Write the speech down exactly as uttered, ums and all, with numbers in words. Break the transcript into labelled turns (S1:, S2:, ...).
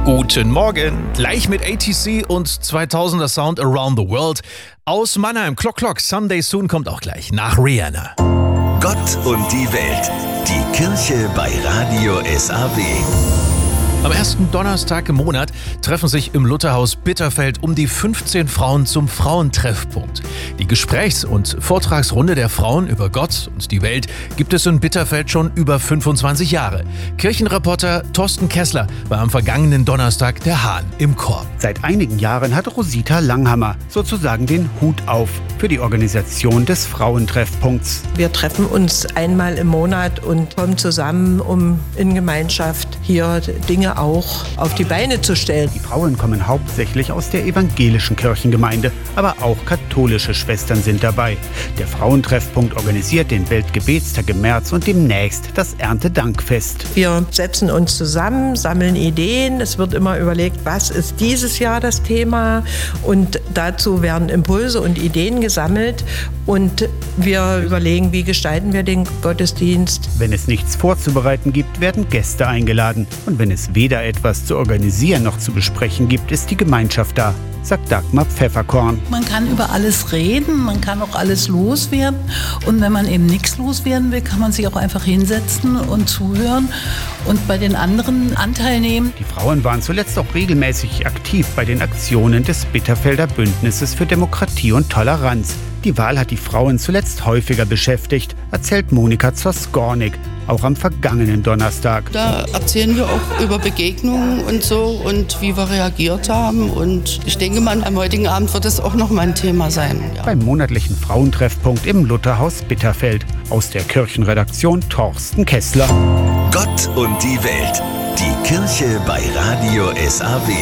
S1: Guten Morgen, gleich mit A T C und zweitausender Sound Around the World. Aus Mannheim, Clock Clock, Someday Soon kommt auch gleich nach Rihanna.
S2: Gott und die Welt, die Kirche bei Radio S A W.
S1: Am ersten Donnerstag im Monat treffen sich im Lutherhaus Bitterfeld um die fünfzehn Frauen zum Frauentreffpunkt. Die Gesprächs- und Vortragsrunde der Frauen über Gott und die Welt gibt es in Bitterfeld schon über fünfundzwanzig Jahre. Kirchenreporter Thorsten Kessler war am vergangenen Donnerstag der Hahn im Chor.
S3: Seit einigen Jahren hat Rosita Langhammer sozusagen den Hut auf für die Organisation des Frauentreffpunkts.
S4: Wir treffen uns einmal im Monat und kommen zusammen, um in Gemeinschaft hier Dinge auch auf die Beine zu stellen.
S3: Die Frauen kommen hauptsächlich aus der evangelischen Kirchengemeinde, aber auch katholische Schwestern sind dabei. Der Frauentreffpunkt organisiert den Weltgebetstag im März und demnächst das Erntedankfest.
S4: Wir setzen uns zusammen, sammeln Ideen. Es wird immer überlegt, was ist dieses Jahr das Thema, und dazu werden Impulse und Ideen gesammelt und wir überlegen, wie gestalten wir den Gottesdienst.
S3: Wenn es nichts vorzubereiten gibt, werden Gäste eingeladen, und wenn es weder etwas zu organisieren noch zu besprechen gibt, ist die Gemeinschaft da, sagt Dagmar Pfefferkorn.
S5: Man kann über alles reden, man kann auch alles loswerden, und wenn man eben nichts loswerden will, kann man sich auch einfach hinsetzen und zuhören und bei den anderen Anteil nehmen.
S3: Die Frauen waren zuletzt auch regelmäßig aktiv bei den Aktionen des Bitterfelder Bündnisses für Demokratie und Toleranz. Die Wahl hat die Frauen zuletzt häufiger beschäftigt, erzählt Monika Zoskornik, auch am vergangenen Donnerstag.
S6: Da erzählen wir auch über Begegnungen und so und wie wir reagiert haben, und ich denke mal, am heutigen Abend wird es auch noch mal ein Thema sein. Ja.
S3: Beim monatlichen Frauentreffpunkt im Lutherhaus Bitterfeld. Aus der Kirchenredaktion Thorsten Kessler.
S2: Gott und die Welt, die Kirche bei Radio S A W.